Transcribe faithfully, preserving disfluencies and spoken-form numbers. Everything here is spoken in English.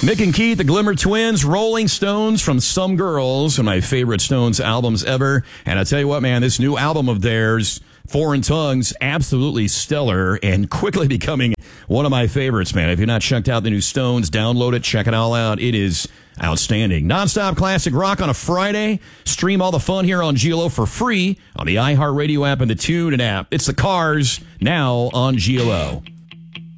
Nick and Keith, the Glimmer Twins, Rolling Stones from Some Girls, one of my favorite Stones albums ever. And I tell you what, man, this new album of theirs, Foreign Tongues, absolutely stellar and quickly becoming one of my favorites, man. If you've not checked out the new Stones, download it, check it all out. It is outstanding. Non-stop classic rock on a Friday. Stream all the fun here on G L O for free on the iHeartRadio app and the TuneIn app. It's the Cars, now on G L O.